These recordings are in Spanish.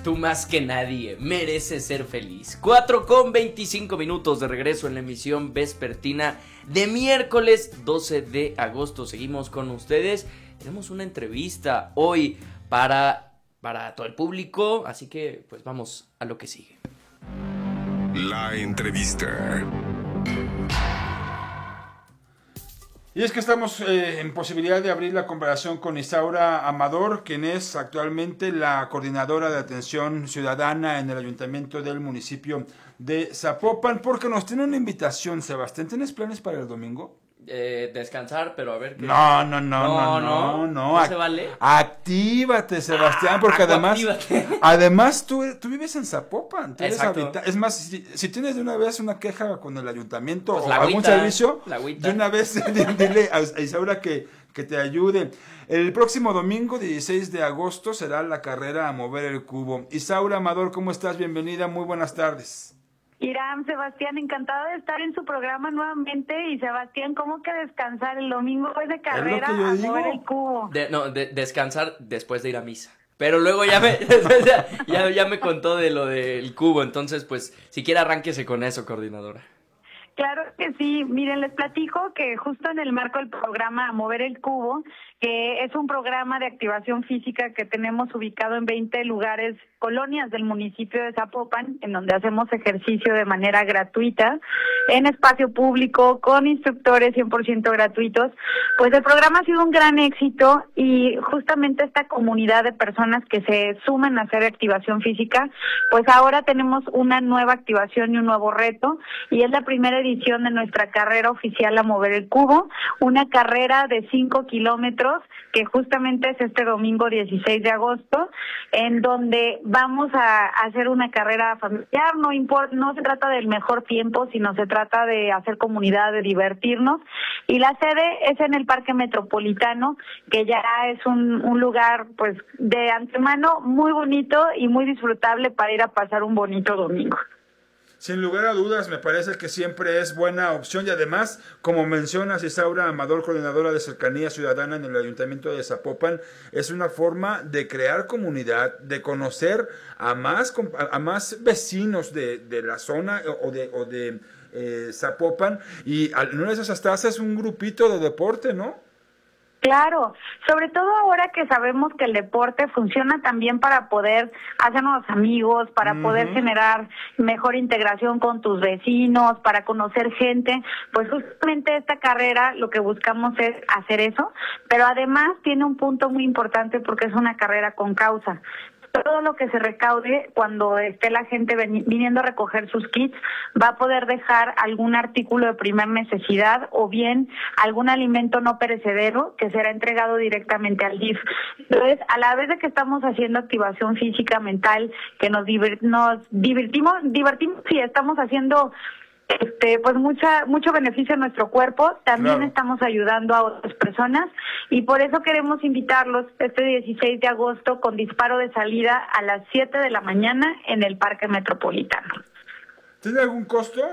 Tú más que nadie mereces ser feliz. 4:25 de regreso en la emisión vespertina de miércoles 12 de agosto. Seguimos con ustedes. Tenemos una entrevista hoy para todo el público, así que pues vamos a lo que sigue. La entrevista. Y es que estamos en posibilidad de abrir la conversación con Isaura Amador, quien es actualmente la coordinadora de atención ciudadana en el ayuntamiento del municipio de Zapopan, porque nos tiene una invitación, Sebastián. ¿Tienes planes para el domingo? Descansar, pero a ver qué... No ¿No se vale? Actívate, Sebastián, porque además tú vives en Zapopan. Tú eres es más, si tienes de una vez una queja con el ayuntamiento pues o algún servicio, de una vez dile a Isaura que te ayude. El próximo domingo, 16 de agosto, será la carrera a mover el cubo. Isaura Amador, ¿cómo estás? Bienvenida, muy buenas tardes. Iram, Sebastián, encantada de estar en su programa nuevamente. Y Sebastián, ¿cómo que descansar? El domingo es de carrera a mover el cubo. Descansar después de ir a misa. Pero luego ya me contó de lo del cubo, entonces pues si quiere arránquese con eso, coordinadora. Claro que sí. Miren, les platico que justo en el marco del programa Mover el Cubo, que es un programa de activación física que tenemos ubicado en 20 lugares, colonias del municipio de Zapopan, en donde hacemos ejercicio de manera gratuita, en espacio público, con instructores 100% gratuitos, pues el programa ha sido un gran éxito y justamente esta comunidad de personas que se suman a hacer activación física, pues ahora tenemos una nueva activación y un nuevo reto, y es la primera edición de nuestra carrera oficial a mover el cubo, una carrera de 5 kilómetros que justamente es este domingo 16 de agosto, en donde vamos a hacer una carrera familiar. No se trata del mejor tiempo, sino se trata de hacer comunidad, de divertirnos, y la sede es en el Parque Metropolitano, que ya es un lugar pues de antemano muy bonito y muy disfrutable para ir a pasar un bonito domingo. Sin lugar a dudas, me parece que siempre es buena opción y además, como mencionas, Isaura Amador, coordinadora de Cercanía Ciudadana en el Ayuntamiento de Zapopan, es una forma de crear comunidad, de conocer a más vecinos de la zona o de Zapopan, y en una de esas hasta haces un grupito de deporte, ¿no? Claro, sobre todo ahora que sabemos que el deporte funciona también para poder hacernos amigos, para poder generar mejor integración con tus vecinos, para conocer gente, pues justamente esta carrera lo que buscamos es hacer eso, pero además tiene un punto muy importante porque es una carrera con causa. Todo lo que se recaude cuando esté la gente viniendo a recoger sus kits va a poder dejar algún artículo de primera necesidad o bien algún alimento no perecedero que será entregado directamente al DIF. Entonces, a la vez de que estamos haciendo activación física, mental, que nos divertimos y estamos haciendo pues mucho beneficio a nuestro cuerpo, también claro, estamos ayudando a otras personas, y por eso queremos invitarlos este 16 de agosto con disparo de salida a las 7 de la mañana en el Parque Metropolitano. ¿Tiene algún costo?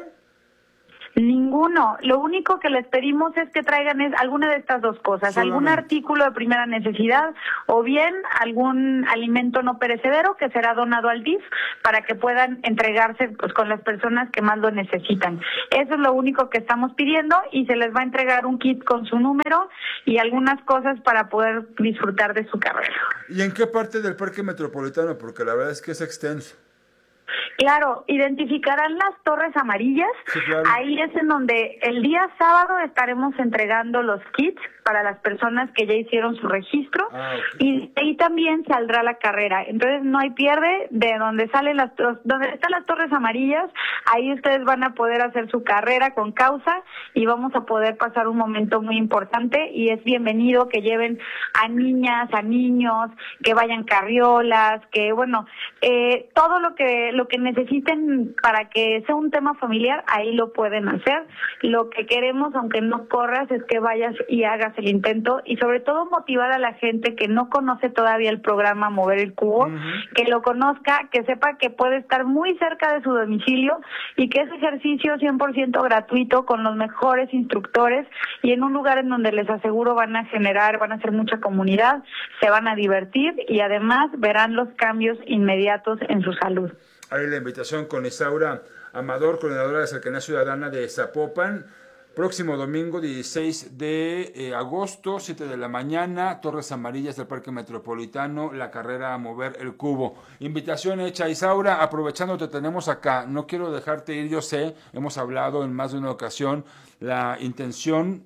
Ninguno. Lo único que les pedimos es que traigan alguna de estas dos cosas, algún artículo de primera necesidad o bien algún alimento no perecedero que será donado al DIF para que puedan entregarse pues con las personas que más lo necesitan. Eso es lo único que estamos pidiendo y se les va a entregar un kit con su número y algunas cosas para poder disfrutar de su carrera. ¿Y en qué parte del Parque Metropolitano? Porque la verdad es que es extenso. Claro, identificarán las torres amarillas. Sí, claro. Ahí es en donde el día sábado estaremos entregando los kits para las personas que ya hicieron su registro, okay, y ahí también saldrá la carrera. Entonces no hay pierde, de donde donde están las torres amarillas, ahí ustedes van a poder hacer su carrera con causa y vamos a poder pasar un momento muy importante, y es bienvenido que lleven a niñas, a niños, que vayan carriolas, que bueno, todo lo que necesiten para que sea un tema familiar, ahí lo pueden hacer. Lo que queremos, aunque no corras, es que vayas y hagas el intento y sobre todo motivar a la gente que no conoce todavía el programa Mover el Cubo, que lo conozca, que sepa que puede estar muy cerca de su domicilio y que es ejercicio 100% gratuito con los mejores instructores y en un lugar en donde les aseguro van a hacer mucha comunidad, se van a divertir y además verán los cambios inmediatos en su salud. Ahí la invitación con Isaura Amador, coordinadora de Cercanía Ciudadana de Zapopan. Próximo domingo 16 de agosto, 7 de la mañana, Torres Amarillas del Parque Metropolitano, la carrera a Mover el Cubo. Invitación hecha. Isaura, aprovechando te tenemos acá, no quiero dejarte ir, yo sé, hemos hablado en más de una ocasión, la intención,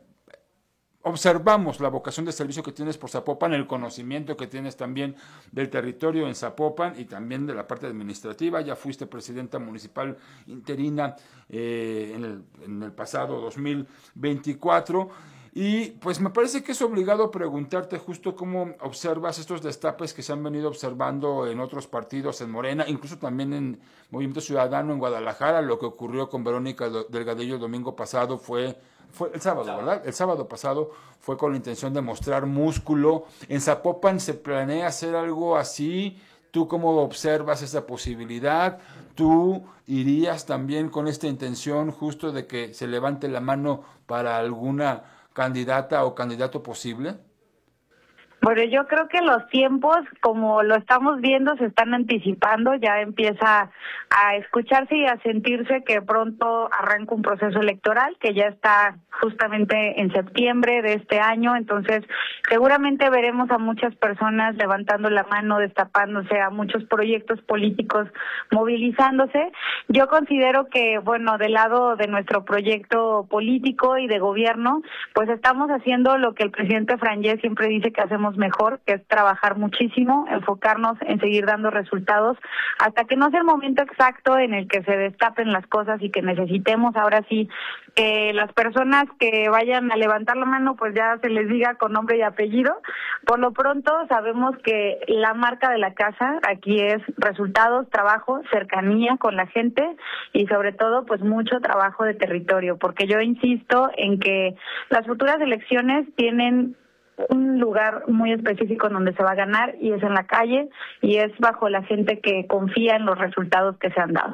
observamos la vocación de servicio que tienes por Zapopan, el conocimiento que tienes también del territorio en Zapopan y también de la parte administrativa. Ya fuiste presidenta municipal interina en el pasado 2024. Y pues me parece que es obligado preguntarte justo cómo observas estos destapes que se han venido observando en otros partidos en Morena, incluso también en Movimiento Ciudadano en Guadalajara. Lo que ocurrió con Verónica Delgadillo el domingo pasado fue el sábado, ¿verdad? El sábado pasado fue con la intención de mostrar músculo. En Zapopan se planea hacer algo así. ¿Tú cómo observas esa posibilidad? ¿Tú irías también con esta intención justo de que se levante la mano para alguna candidata o candidato posible? Bueno, yo creo que los tiempos, como lo estamos viendo, se están anticipando, ya empieza a escucharse y a sentirse que pronto arranca un proceso electoral que ya está justamente en septiembre de este año, entonces seguramente veremos a muchas personas levantando la mano, destapándose, a muchos proyectos políticos movilizándose. Yo considero que, bueno, del lado de nuestro proyecto político y de gobierno, pues estamos haciendo lo que el presidente Frangé siempre dice que hacemos mejor, que es trabajar muchísimo, enfocarnos en seguir dando resultados hasta que no sea el momento exacto en el que se destapen las cosas y que necesitemos ahora sí que las personas que vayan a levantar la mano pues ya se les diga con nombre y apellido. Por lo pronto sabemos que la marca de la casa aquí es resultados, trabajo, cercanía con la gente y sobre todo pues mucho trabajo de territorio, porque yo insisto en que las futuras elecciones tienen un lugar muy específico en donde se va a ganar y es en la calle y es bajo la gente que confía en los resultados que se han dado.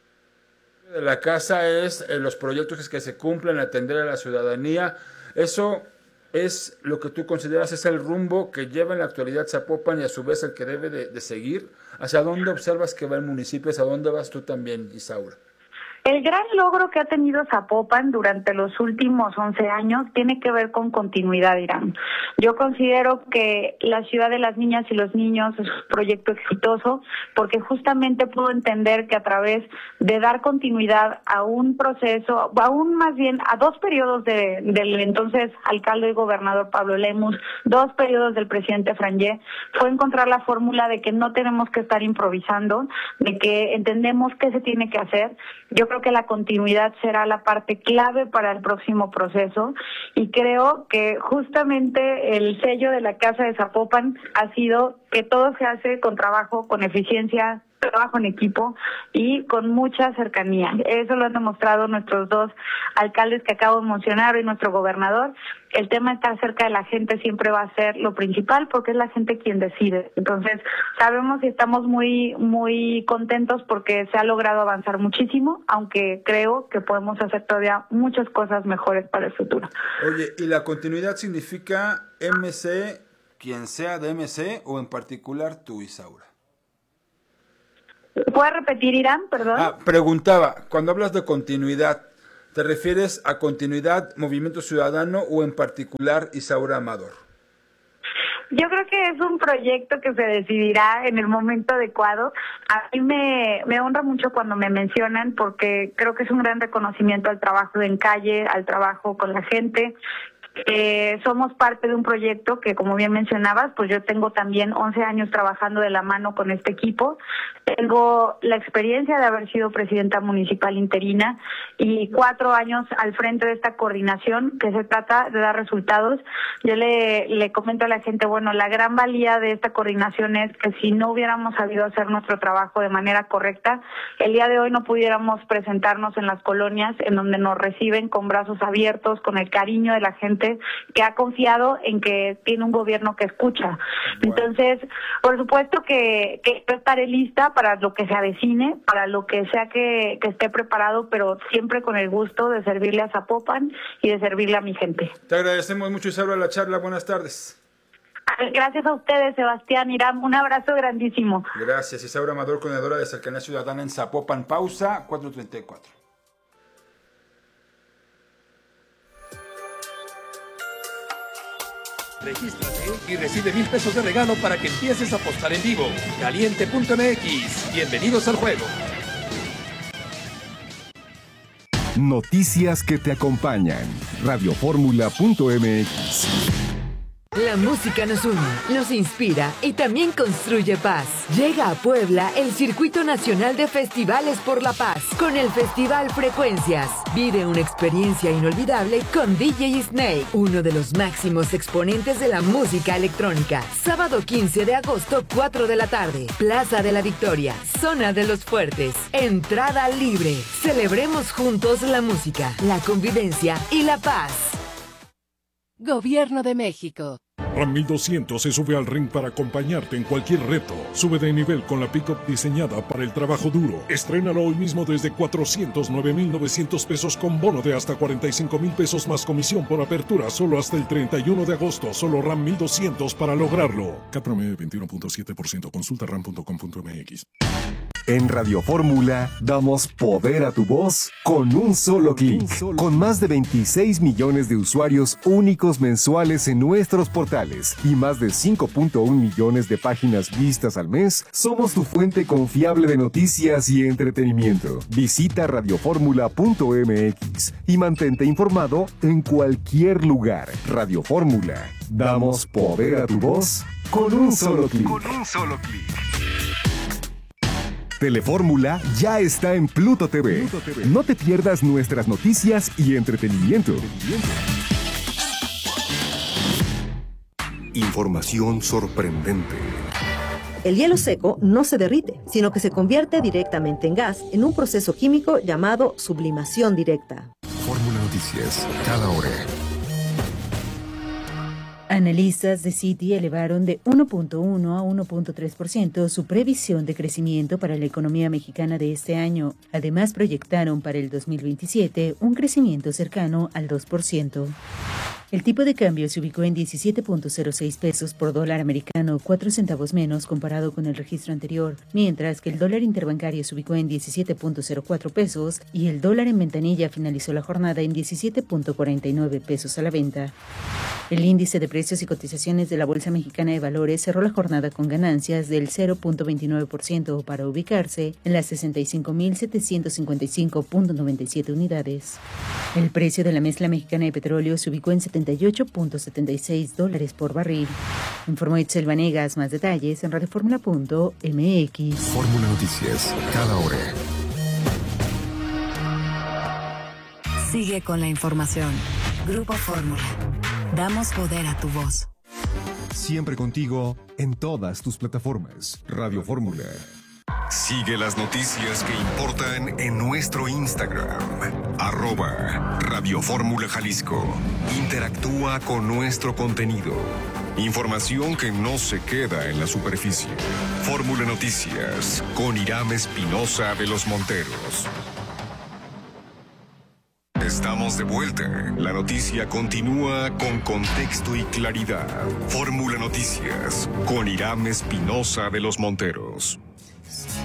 De la casa es los proyectos que se cumplen, atender a la ciudadanía. Eso es lo que tú consideras es el rumbo que lleva en la actualidad Zapopan y a su vez el que debe de seguir. ¿Hacia dónde observas que va el municipio? ¿Hacia dónde vas tú también, Isaura? El gran logro que ha tenido Zapopan durante los últimos 11 años tiene que ver con continuidad, Irán. Yo considero que la ciudad de las niñas y los niños es un proyecto exitoso porque justamente puedo entender que a través de dar continuidad a un proceso, aún más bien a dos periodos del entonces alcalde y gobernador Pablo Lemus, dos periodos del presidente Frangé, fue encontrar la fórmula de que no tenemos que estar improvisando, de que entendemos qué se tiene que hacer. Yo creo que la continuidad será la parte clave para el próximo proceso y creo que justamente el sello de la Casa de Zapopan ha sido que todo se hace con trabajo, con eficiencia, trabajo en equipo y con mucha cercanía. Eso lo han demostrado nuestros dos alcaldes que acabo de mencionar y nuestro gobernador. El tema de estar cerca de la gente siempre va a ser lo principal porque es la gente quien decide. Entonces, sabemos y estamos muy contentos porque se ha logrado avanzar muchísimo, aunque creo que podemos hacer todavía muchas cosas mejores para el futuro. Oye, ¿y la continuidad significa MC, quien sea de MC o en particular tú, Isaura? ¿Puedes repetir, Irán? Perdón. Preguntaba, cuando hablas de continuidad, ¿te refieres a continuidad Movimiento Ciudadano o en particular Isaura Amador? Yo creo que es un proyecto que se decidirá en el momento adecuado. A mí me honra mucho cuando me mencionan porque creo que es un gran reconocimiento al trabajo en calle, al trabajo con la gente. Somos parte de un proyecto que, como bien mencionabas, pues yo tengo también 11 años trabajando de la mano con este equipo. Tengo la experiencia de haber sido presidenta municipal interina y 4 años al frente de esta coordinación que se trata de dar resultados. Yo le comento a la gente, bueno, la gran valía de esta coordinación es que si no hubiéramos sabido hacer nuestro trabajo de manera correcta, el día de hoy no pudiéramos presentarnos en las colonias en donde nos reciben con brazos abiertos, con el cariño de la gente que ha confiado en que tiene un gobierno que escucha. Entonces, por supuesto que yo estaré lista para lo que se avecine, para lo que sea que esté preparado, pero siempre con el gusto de servirle a Zapopan y de servirle a mi gente. Te agradecemos mucho, Isaura, la charla. Buenas tardes. Gracias a ustedes, Sebastián, Iram. Un abrazo grandísimo. Gracias. Isaura Amador, coordinadora de Cercanía Ciudadana en Zapopan. Pausa, 4:34. Regístrate y recibe 1,000 pesos de regalo para que empieces a apostar en vivo. Caliente.mx. Bienvenidos al juego. Noticias que te acompañan. Radioformula.mx. La música nos une, nos inspira y también construye paz. Llega a Puebla el Circuito Nacional de Festivales por la Paz con el Festival Frecuencias. Vive una experiencia inolvidable con DJ Snake, uno de los máximos exponentes de la música electrónica. Sábado 15 de agosto, 4 de la tarde. Plaza de la Victoria, Zona de los Fuertes. Entrada libre. Celebremos juntos la música, la convivencia y la paz. Gobierno de México. Ram 1200 se sube al ring para acompañarte en cualquier reto. Sube de nivel con la pickup diseñada para el trabajo duro. Estrénalo hoy mismo desde 409,900 pesos con bono de hasta 45,000 pesos más comisión por apertura solo hasta el 31 de agosto. Solo Ram 1200 para lograrlo. CAT promedio 21.7%. Consulta ram.com.mx. En Radio Fórmula damos poder a tu voz con un solo clic. Con más de 26 millones de usuarios únicos mensuales en nuestros portales y más de 5.1 millones de páginas vistas al mes, somos tu fuente confiable de noticias y entretenimiento. Visita radioformula.mx y mantente informado en cualquier lugar. Radio Fórmula. Damos poder a tu voz con un solo clic. Telefórmula ya está en Pluto TV. No te pierdas nuestras noticias y entretenimiento. Información sorprendente. El hielo seco no se derrite, sino que se convierte directamente en gas en un proceso químico llamado sublimación directa. Fórmula Noticias, cada hora. Analistas de Citi elevaron de 1.1 a 1.3% su previsión de crecimiento para la economía mexicana de este año. Además, proyectaron para el 2027 un crecimiento cercano al 2%. El tipo de cambio se ubicó en 17.06 pesos por dólar americano, 4 centavos menos comparado con el registro anterior, mientras que el dólar interbancario se ubicó en 17.04 pesos y el dólar en ventanilla finalizó la jornada en 17.49 pesos a la venta. El índice de precios y cotizaciones de la Bolsa Mexicana de Valores cerró la jornada con ganancias del 0.29% para ubicarse en las 65.755.97 unidades. El precio de la mezcla mexicana de petróleo se ubicó en $78.76 por barril. Informó Itzel Vanegas. Más detalles en radioformula.mx. Fórmula Noticias, cada hora. Sigue con la información. Grupo Fórmula. Damos poder a tu voz. Siempre contigo en todas tus plataformas. Radio Fórmula. Sigue las noticias que importan en nuestro Instagram. @Radio Fórmula Jalisco. Interactúa con nuestro contenido. Información que no se queda en la superficie. Fórmula Noticias con Iram Espinosa de los Monteros. Estamos de vuelta. La noticia continúa con contexto y claridad. Fórmula Noticias con Iram Espinosa de los Monteros.